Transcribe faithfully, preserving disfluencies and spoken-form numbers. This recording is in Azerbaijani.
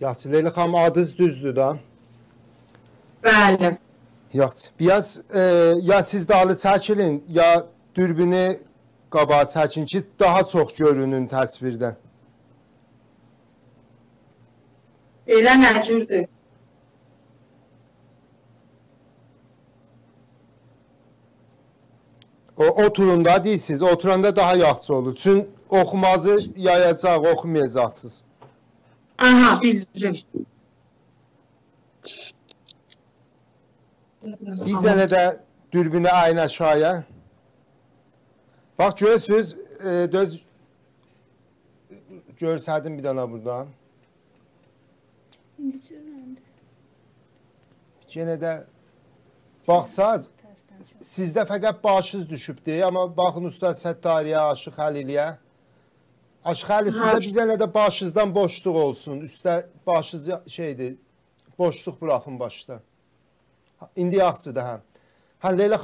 Yaxşı, Leyla xanım adınız düzdür da. Bəli. Yaxşı. Biraz e, ya siz dalı çəkilin, ya dürbünü qabağa çəkin ki, daha çox görünün təsvirdə. Elə nə cürdür? O, oturunda deyirsiniz, oturanda daha yaxşı olur. Çünki oxumazı yayacaq, oxumayacaqsınız. Aha, bildim. Bir sənə də dürbünü ayın aşağıya. Bax, görürsünüz, e, döz görsədim bir dana burada. Yenə də baxsaz, sizdə fəqət başınız düşübdür, amma baxın Usta Səttariyə, Aşıq Xəliliyə. Aşıq Xəlil, sizdə bir sənə də başınızdan boşluq olsun. Üstə başınız şeydir, boşluq buraxın başda. İndi yaxşıdır, hə. Hə, Leyla